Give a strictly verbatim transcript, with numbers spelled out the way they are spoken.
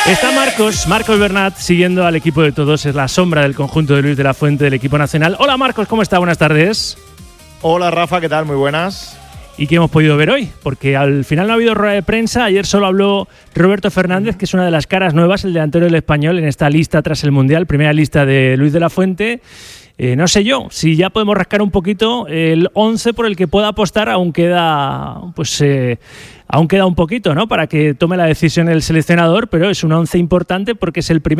Está Marcos, Marcos Bernat, siguiendo al equipo de todos. Es la sombra del conjunto de Luis de la Fuente del equipo nacional. Hola Marcos, ¿cómo está? Buenas tardes. Hola Rafa, ¿qué tal? Muy buenas. ¿Y qué hemos podido ver hoy? Porque al final no ha habido rueda de prensa. Ayer solo habló Roberto Fernández, que es una de las caras nuevas, el delantero del Español, en esta lista tras el Mundial, primera lista de Luis de la Fuente. Eh, no sé yo, si ya podemos rascar un poquito el once por el que pueda apostar, aún queda, pues, eh, aún queda un poquito, ¿no?, para que tome la decisión el seleccionador, pero es un once importante porque es el primer